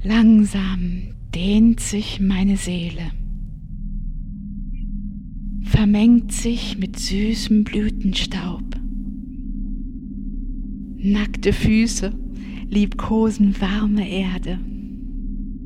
Langsam dehnt sich meine Seele, vermengt sich mit süßem Blütenstaub. Nackte Füße liebkosen warme Erde.